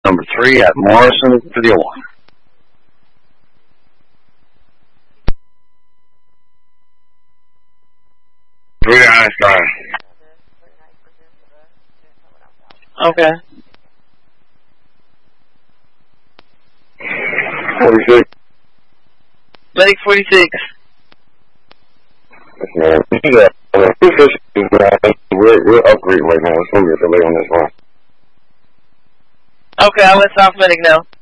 number 3 at Morrison for the alarm. Okay. 46. Medic 46. Yeah. We're upgrading right now. It's going to be a delay on this one. Okay, I'll let South Medic know.